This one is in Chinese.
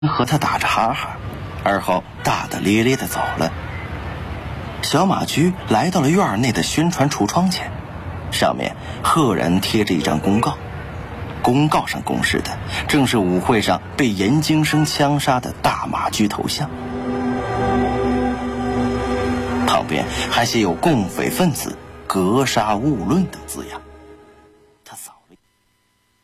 和他打着哈哈，而后大大咧咧地走了。小马驹来到了院内的宣传橱窗前，上面赫然贴着一张公告，公告上公示的正是舞会上被严京生枪杀的大马驹头像，旁边还写有共匪分子格杀勿论等字样。